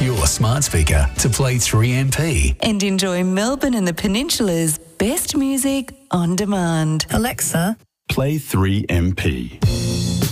your smart speaker to play 3MP. And enjoy Melbourne and the Peninsula's best music on demand. Alexa, Play 3MP.